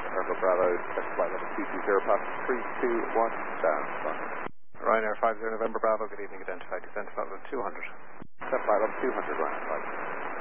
Echo Bravo, test flight level 220, past 321, down. Ryanair 50 November Bravo, good evening, identified, descent flight level 200. Test flight level 200, Ryanair 50.